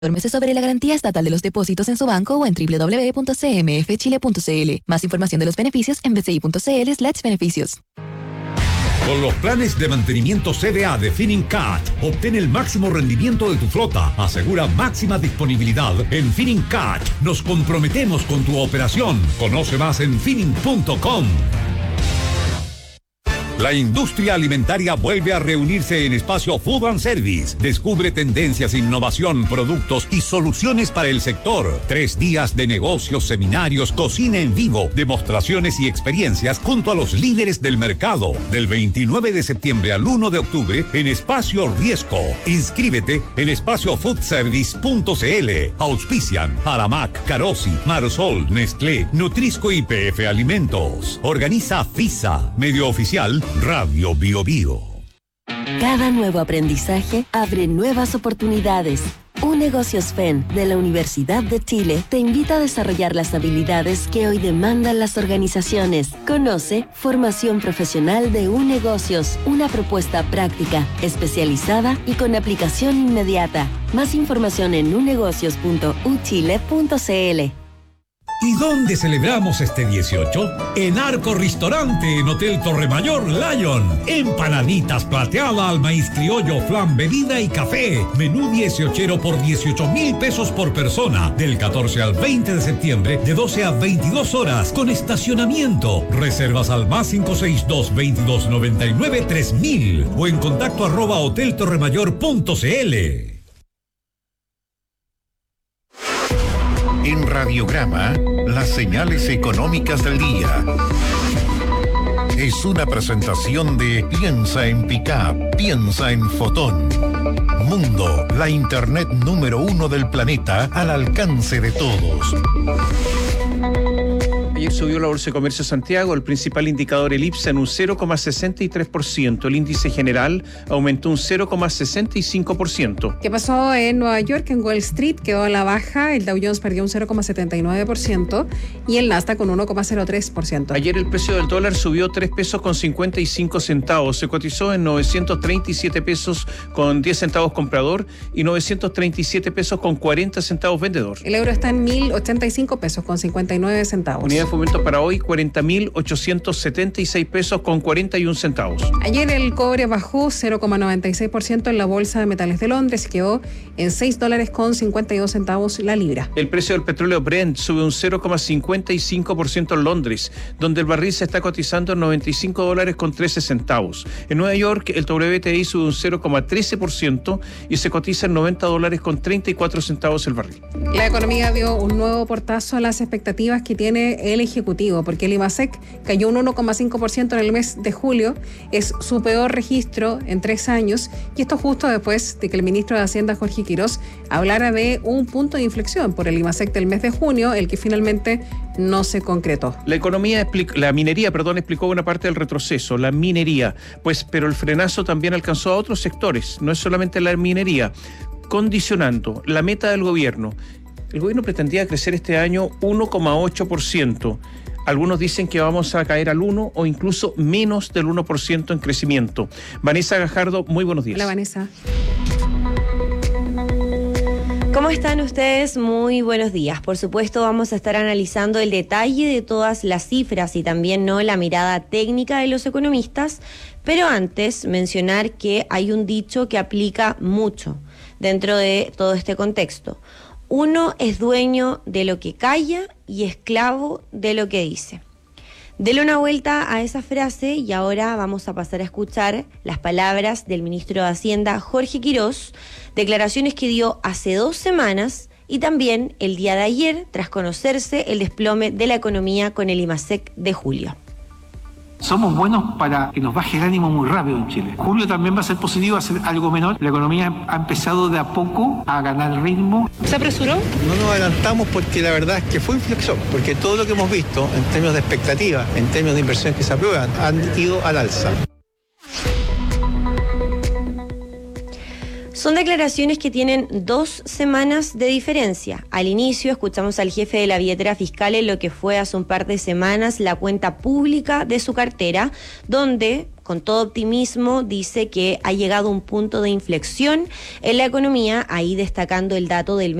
Infórmese sobre la garantía estatal de los depósitos en su banco o en www.cmfchile.cl. Más información de los beneficios en bci.cl/beneficios. Con los planes de mantenimiento CDA de Finincat, obtén el máximo rendimiento de tu flota. Asegura máxima disponibilidad. En Finincat nos comprometemos con tu operación. Conoce más en finin.com. La industria alimentaria vuelve a reunirse en Espacio Food and Service. Descubre tendencias, innovación, productos y soluciones para el sector. 3 días de negocios, seminarios, cocina en vivo, demostraciones y experiencias junto a los líderes del mercado. Del 29 de septiembre al 1 de octubre en Espacio Riesco. Inscríbete en espaciofoodservice.cl. Auspician Aramac, Carosi, Marsol, Nestlé, Nutrisco y PF Alimentos. Organiza FISA, medio oficial Radio Bio Bio. Cada nuevo aprendizaje abre nuevas oportunidades. Unegocios FEN de la Universidad de Chile te invita a desarrollar las habilidades que hoy demandan las organizaciones. Conoce Formación Profesional de Unegocios, una propuesta práctica, especializada y con aplicación inmediata. Más información en unegocios.uchile.cl. ¿Y dónde celebramos este 18? En Arco Ristorante, en Hotel Torremayor Lion. Empanaditas plateada al maíz criollo, flan, bebida y café. Menú 18 por 18,000 pesos por persona. Del 14 al 20 de septiembre, de 12 a 22 horas, con estacionamiento. Reservas al +562-2299-3000 o en contacto @hoteltorremayor.cl. En Radiograma, las señales económicas del día. Es una presentación de Piensa en Pickup, piensa en Fotón. Mundo, la internet número 1 del planeta al alcance de todos. Ayer subió la Bolsa de Comercio de Santiago, el principal indicador, el IPSA, en un 0,63%. El índice general aumentó un 0,65%. ¿Qué pasó en Nueva York? En Wall Street quedó a la baja, el Dow Jones perdió un 0,79% y el Nasdaq con 1,03%. Ayer el precio del dólar subió 3 pesos con 55 centavos. Se cotizó en 937 pesos con 10 centavos comprador y 937 pesos con 40 centavos vendedor. El euro está en 1.085 pesos con 59 centavos. Unidad de fomento para hoy, 40.876 pesos con 41 centavos. Ayer el cobre bajó 0,96% en la Bolsa de Metales de Londres y quedó en $6 con 52 centavos la libra. El precio del petróleo Brent sube un 0,55% en Londres, donde el barril se está cotizando en $95 con 13 centavos. En Nueva York, el WTI sube un 0,13% y se cotiza en $90 con 34 centavos el barril. La economía dio un nuevo portazo a las expectativas que tiene el Ejecutivo, porque el IMASEC cayó un 1,5% en el mes de julio, es su peor registro en 3 años, y esto justo después de que el ministro de Hacienda, Jorge Quirós, hablara de un punto de inflexión por el IMASEC del mes de junio, el que finalmente no se concretó. La minería explicó una parte del retroceso, la minería, pero el frenazo también alcanzó a otros sectores, no es solamente la minería, condicionando la meta del gobierno. El gobierno pretendía crecer este año 1,8%. Algunos dicen que vamos a caer al 1 o incluso menos del 1% en crecimiento. Vanessa Gajardo, muy buenos días. Hola, Vanessa. ¿Cómo están ustedes? Muy buenos días. Por supuesto, vamos a estar analizando el detalle de todas las cifras y también la mirada técnica de los economistas, pero antes mencionar que hay un dicho que aplica mucho dentro de todo este contexto. Uno es dueño de lo que calla y esclavo de lo que dice. Dele una vuelta a esa frase y ahora vamos a pasar a escuchar las palabras del ministro de Hacienda, Jorge Quirós, declaraciones que dio hace 2 semanas y también el día de ayer, tras conocerse el desplome de la economía con el IMASEC de julio. Somos buenos para que nos baje el ánimo muy rápido en Chile. Julio también va a ser positivo, va a ser algo menor. La economía ha empezado de a poco a ganar ritmo. ¿Se apresuró? No nos adelantamos porque la verdad es que fue inflexión, porque todo lo que hemos visto en términos de expectativas, en términos de inversiones que se aprueban, han ido al alza. Son declaraciones que tienen 2 semanas de diferencia. Al inicio escuchamos al jefe de la billetera fiscal en lo que fue hace un par de semanas la cuenta pública de su cartera, donde con todo optimismo, dice que ha llegado un punto de inflexión en la economía, ahí destacando el dato del